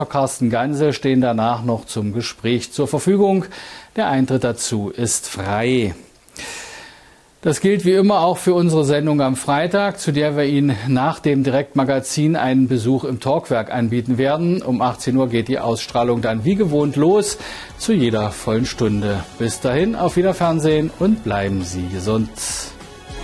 Carsten Gansel stehen danach noch zum Gespräch zur Verfügung. Der Eintritt dazu ist frei. Das gilt wie immer auch für unsere Sendung am Freitag, zu der wir Ihnen nach dem Direktmagazin einen Besuch im Talkwerk anbieten werden. Um 18 Uhr geht die Ausstrahlung dann wie gewohnt los, zu jeder vollen Stunde. Bis dahin, auf Wiederfernsehen und bleiben Sie gesund.